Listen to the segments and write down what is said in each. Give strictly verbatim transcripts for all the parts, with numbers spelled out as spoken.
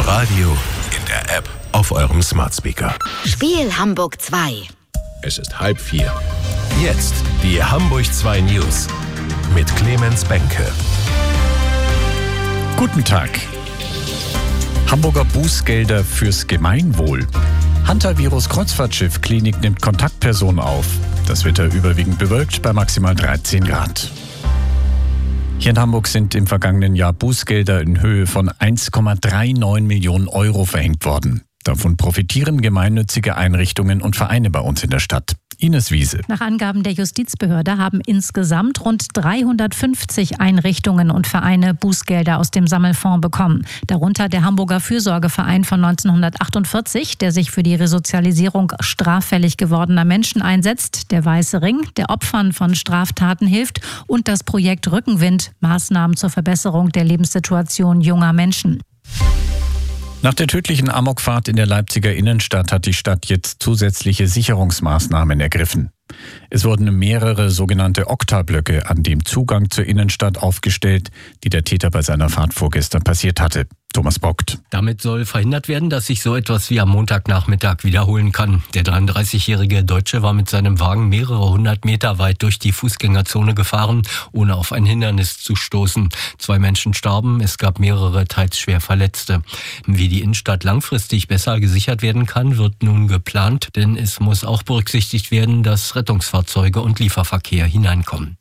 Radio, in der App, auf eurem Smart Speaker. Spiel Hamburg zwei. Es ist halb vier. Jetzt die Hamburg zwei News mit Clemens Benke. Guten Tag. Hamburger Bußgelder fürs Gemeinwohl. Hantavirus-Kreuzfahrtschiff-Klinik nimmt Kontaktpersonen auf. Das Wetter überwiegend bewölkt bei maximal dreizehn Grad. Hier in Hamburg sind im vergangenen Jahr Bußgelder in Höhe von eins Komma neununddreißig Millionen Euro verhängt worden. Davon profitieren gemeinnützige Einrichtungen und Vereine bei uns in der Stadt. Ines Wiese. Nach Angaben der Justizbehörde haben insgesamt rund dreihundertfünfzig Einrichtungen und Vereine Bußgelder aus dem Sammelfonds bekommen. Darunter der Hamburger Fürsorgeverein von neunzehnhundertachtundvierzig, der sich für die Resozialisierung straffällig gewordener Menschen einsetzt, der Weiße Ring, der Opfern von Straftaten hilft und das Projekt Rückenwind, Maßnahmen zur Verbesserung der Lebenssituation junger Menschen. Nach der tödlichen Amokfahrt in der Leipziger Innenstadt hat die Stadt jetzt zusätzliche Sicherungsmaßnahmen ergriffen. Es wurden mehrere sogenannte Oktablöcke an dem Zugang zur Innenstadt aufgestellt, die der Täter bei seiner Fahrt vorgestern passiert hatte. Thomas Bockt. Damit soll verhindert werden, dass sich so etwas wie am Montagnachmittag wiederholen kann. Der dreiunddreißigjährige Deutsche war mit seinem Wagen mehrere hundert Meter weit durch die Fußgängerzone gefahren, ohne auf ein Hindernis zu stoßen. Zwei Menschen starben, es gab mehrere teils schwer Verletzte. Wie die Innenstadt langfristig besser gesichert werden kann, wird nun geplant, denn es muss auch berücksichtigt werden, dass Rettungsfahrzeuge und Lieferverkehr hineinkommen.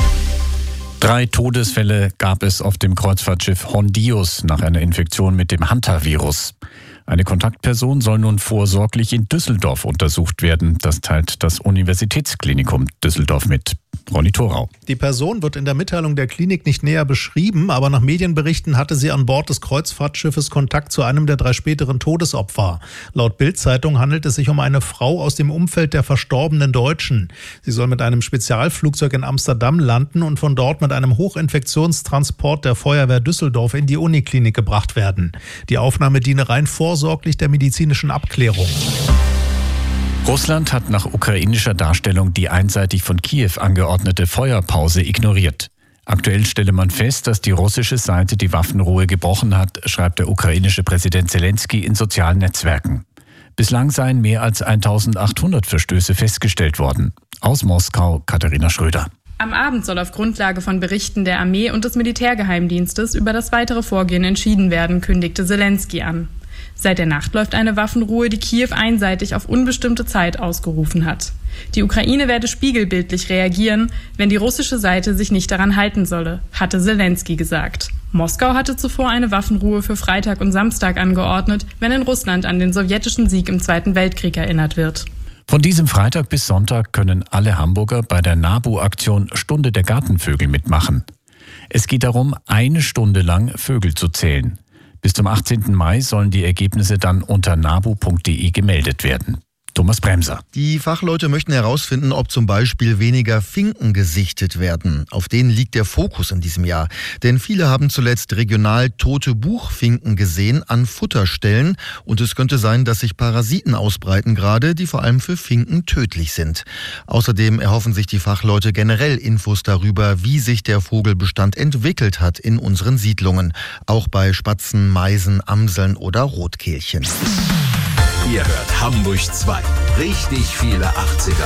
Drei Todesfälle gab es auf dem Kreuzfahrtschiff Hondius nach einer Infektion mit dem Hantavirus. Eine Kontaktperson soll nun vorsorglich in Düsseldorf untersucht werden. Das teilt das Universitätsklinikum Düsseldorf mit. Ronny Thorau. Die Person wird in der Mitteilung der Klinik nicht näher beschrieben, aber nach Medienberichten hatte sie an Bord des Kreuzfahrtschiffes Kontakt zu einem der drei späteren Todesopfer. Laut Bild-Zeitung handelt es sich um eine Frau aus dem Umfeld der verstorbenen Deutschen. Sie soll mit einem Spezialflugzeug in Amsterdam landen und von dort mit einem Hochinfektionstransport der Feuerwehr Düsseldorf in die Uniklinik gebracht werden. Die Aufnahme diene rein vorsorglich der medizinischen Abklärung. Russland hat nach ukrainischer Darstellung die einseitig von Kiew angeordnete Feuerpause ignoriert. Aktuell stelle man fest, dass die russische Seite die Waffenruhe gebrochen hat, schreibt der ukrainische Präsident Zelensky in sozialen Netzwerken. Bislang seien mehr als eintausendachthundert Verstöße festgestellt worden. Aus Moskau, Katharina Schröder. Am Abend soll auf Grundlage von Berichten der Armee und des Militärgeheimdienstes über das weitere Vorgehen entschieden werden, kündigte Zelensky an. Seit der Nacht läuft eine Waffenruhe, die Kiew einseitig auf unbestimmte Zeit ausgerufen hat. Die Ukraine werde spiegelbildlich reagieren, wenn die russische Seite sich nicht daran halten solle, hatte Zelensky gesagt. Moskau hatte zuvor eine Waffenruhe für Freitag und Samstag angeordnet, wenn in Russland an den sowjetischen Sieg im Zweiten Weltkrieg erinnert wird. Von diesem Freitag bis Sonntag können alle Hamburger bei der NABU-Aktion Stunde der Gartenvögel mitmachen. Es geht darum, eine Stunde lang Vögel zu zählen. Bis zum achtzehnten Mai sollen die Ergebnisse dann unter nabu punkt de gemeldet werden. Thomas Bremser. Die Fachleute möchten herausfinden, ob zum Beispiel weniger Finken gesichtet werden. Auf denen liegt der Fokus in diesem Jahr. Denn viele haben zuletzt regional tote Buchfinken gesehen an Futterstellen. Und es könnte sein, dass sich Parasiten ausbreiten gerade, die vor allem für Finken tödlich sind. Außerdem erhoffen sich die Fachleute generell Infos darüber, wie sich der Vogelbestand entwickelt hat in unseren Siedlungen. Auch bei Spatzen, Meisen, Amseln oder Rotkehlchen. Ihr hört Hamburg zwei. Richtig viele achtziger.